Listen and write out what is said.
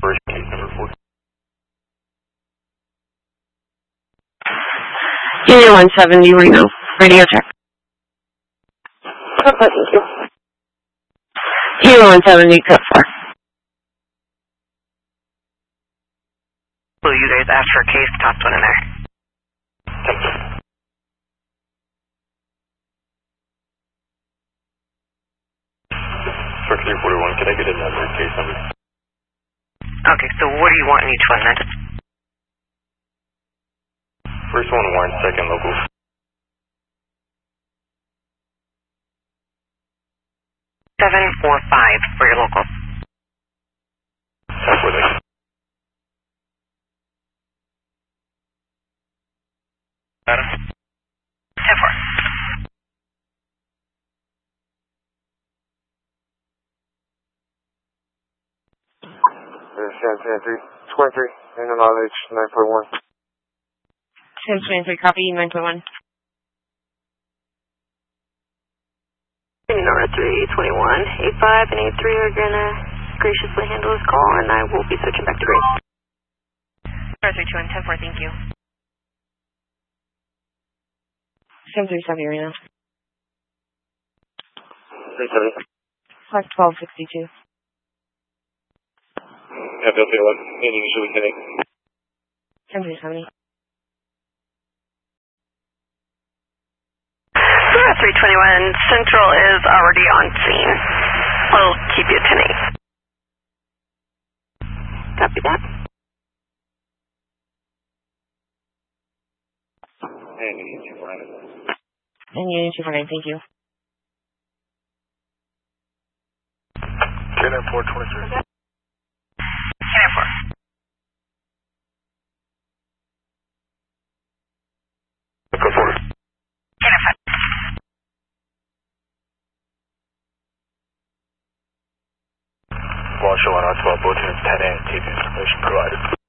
First case number 4. Union 170 Reno. Radio check. Thank you. Union 170 code 4. Will you guys ask for a case? Toss one in there. Thank you. Structure 41, can I get another case number? Okay, so what do you want in each one then? First one warrant, second local. Seven or 5 for your local. 10-4, thank you. Adam? 10-4. San 23, and the knowledge 941. Sam 23, copy 9.1. Number 321, 85 and 83 are gonna graciously handle this call, and I will be switching back to green. Number 321, 10-4, thank you. Sam 37 Reno. 370. Flight 1262. FLC 11, any issue with today? Sam 370. 321, Central is already on scene. We'll keep you at 10-8. Copy that. And Union 249. And Union 249, thank you. K-9 423. K-9 4. Go for it. K-9 5. Marshal on hotspot, both units 10A, keep information provided.